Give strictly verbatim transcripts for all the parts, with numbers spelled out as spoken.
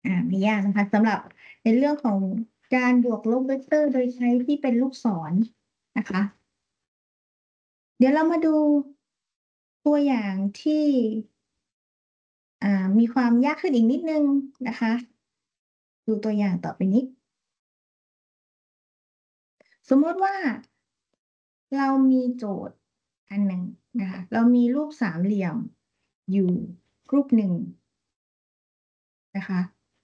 อ่าไม่ยากนะคะสำหรับในเรื่องของการบวกลบเวกเตอร์โดยใช้ที่เป็นลูกศรนะคะเดี๋ยวเรามาดูตัวอย่างที่อ่ามีความยากขึ้นอีกนิดนึงนะคะดูตัวอย่างต่อไปนี้สมมติว่าเรามีโจทย์อันหนึ่งนะคะเรามีรูปสามเหลี่ยมอยู่รูปหนึ่งนะคะ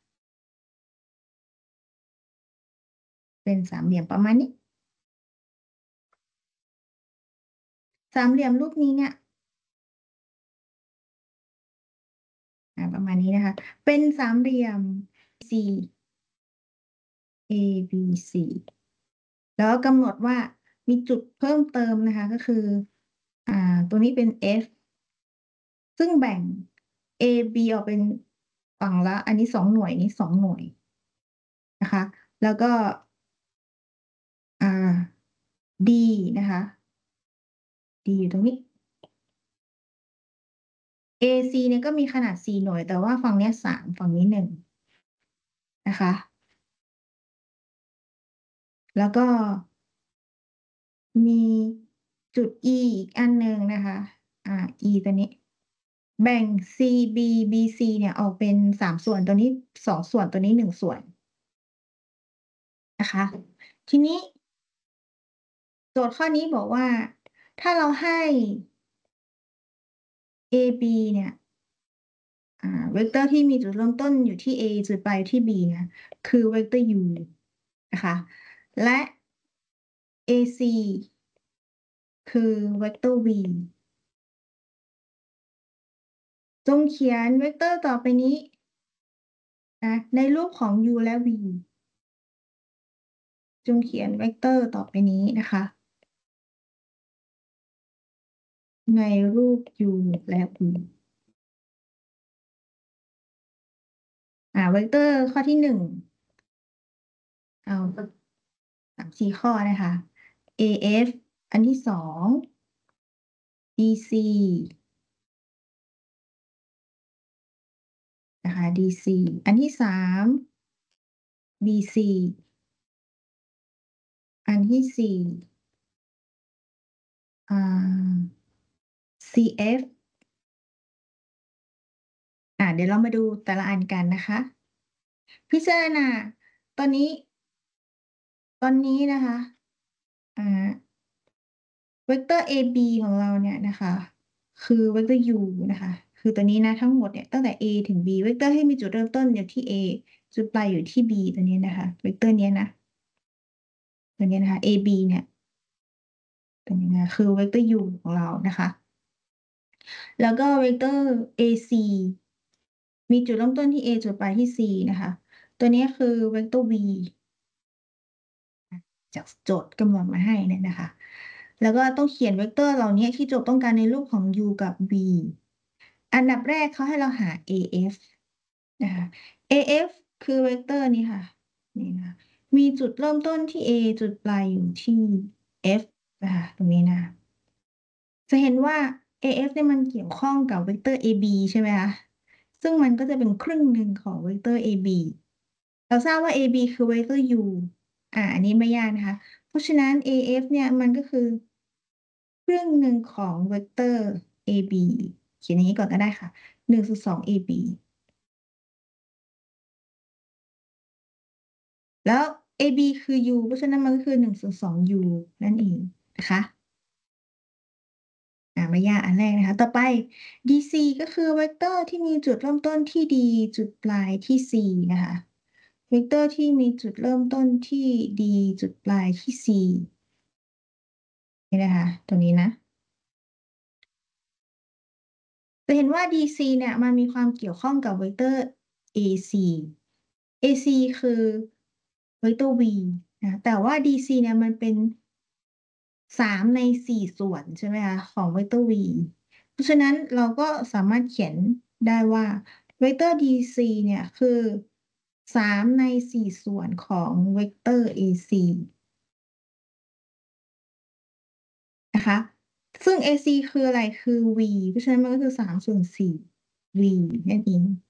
เป็นสามเหลี่ยมประมาณนี้สามเหลี่ยมรูปนี้เนี่ยอ่าประมาณนี้นะคะเป็นสามเหลี่ยม C A B C แล้วกำหนดว่ามีจุดเพิ่มเติมนะคะก็คืออ่าตัวนี้เป็น F ซึ่งแบ่ง A B ออกเป็นฝั่งละอันนี้สองหน่วยนี้สองหน่วยนะคะแล้วก็อ่า D นะคะ D อยู่ตรงนี้ เอ ซี เนี่ยก็มีขนาดสี่หน่วยแต่ว่าฝั่งเนี้ยสามฝั่งนี้หนึ่งนะคะแล้วก็มีจุด E อีกอันหนึ่งนะคะอ่า E ตัวนี้ แบ่ง ซี บี บี ซี เนี่ยออกเป็นสามส่วนตัวนี้สองส่วนตัวนี้หนึ่งส่วนนะคะทีนี้โจทย์ข้อนี้บอกว่าถ้าเราให้ เอ บี เนี่ยอ่าเวกเตอร์ที่มีจุดเริ่มต้นอยู่ที่ A จุดปลายอยู่ที่ B เนี่ยคือเวกเตอร์ U นะคะและ เอ ซี คือเวกเตอร์ V จงเขียนเวกเตอร์ต่อไปนี้นะในรูปของ U และ V จงเขียนเวกเตอร์ต่อไปนี้นะคะในรูป U และ V อ่าเวกเตอร์ข้อที่หนึ่งเอาสักสามสี่ข้อนะคะ เอ เอฟ อันที่สอง ดี ซี นะคะ ดี ซี อันที่สาม บี ซี อันที่สี่อ่า ซี เอฟ อ่าเดี๋ยวเรามาดูแต่ละอันกันนะคะ พิจารณาตอนนี้ตอนนี้นะคะอ่าเวกเตอร์ เอ บี ของเราเนี่ยนะคะคือเวกเตอร์ U นะคะคือตัวนี้นะทั้งหมดเนี่ยตั้งแต่ A ถึง B เวกเตอร์ที่มีจุดเริ่มต้นอยู่ที่ A จุดปลายอยู่ที่ B ตัวนี้นะคะเวกเตอร์เนี้ยนะตัวนี้นะคะ เอ บี เนี่ยตัวนี้นะคือเวกเตอร์ U ของเรานะคะแล้วก็เวกเตอร์ เอ ซี มีจุดเริ่มต้นที่ A จุดปลายที่ C นะคะตัวนี้คือเวกเตอร์ V จากโจทย์กำหนดมาให้เนี่ยนะคะ แล้วก็ต้องเขียนเวกเตอร์เหล่านี้ที่โจทย์ต้องการในรูปของ U กับ V อันดับแรกเขาให้เราหา เอ เอฟ นะคะ เอ เอฟ คือเวกเตอร์นี้ค่ะนี่นะมีจุดเริ่มต้นที่ A จุดปลายอยู่ที่ F นะคะตรงนี้นะจะเห็นว่า เอ เอฟ เนี่ยมันเกี่ยวข้องกับเวกเตอร์ เอ บี ใช่ไหมคะซึ่งมันก็จะเป็นครึ่งหนึ่งของเวกเตอร์ เอ บี เราทราบว่า เอ บี คือเวกเตอร์ U อ่าอันนี้ไม่ยากนะคะ เพราะฉะนั้น เอ เอฟ เนี่ยมันก็คือครึ่งหนึ่งของเวกเตอร์ เอ บี เขียนอย่างนี้ก่อนก็ได้ค่ะหนึ่งส่วนสอง เอ บี แล้ว เอ บี คือ U เพราะฉะนั้นมันก็คือหนึ่งส่วนสอง U นั่นเองนะคะอ่าไม่ยากอันแรกนะคะต่อไป ดี ซี ก็คือเวกเตอร์ที่มีจุดเริ่มต้นที่ D จุดปลายที่ C นะคะเวกเตอร์ที่มีจุดเริ่มต้นที่ D จุดปลายที่ C นี่นะคะตัวนี้นะ จะเห็นว่า ดี ซี เนี่ยมันมีความเกี่ยวข้องกับเวกเตอร์ เอ ซี เอ ซี คือเวกเตอร์ V นะแต่ว่า ดี ซี เนี่ยมันเป็นสามในสี่ส่วนใช่ไหมคะของเวกเตอร์ V เพราะฉะนั้นเราก็สามารถเขียนได้ว่าเวกเตอร์ ดี ซี เนี่ยคือสามในสี่ส่วนของเวกเตอร์ เอ ซี นะคะซึ่ง เอ ซี คืออะไรคือ V เพราะฉะนั้นมันก็คือสามส่วนสี่ V นั่นเอง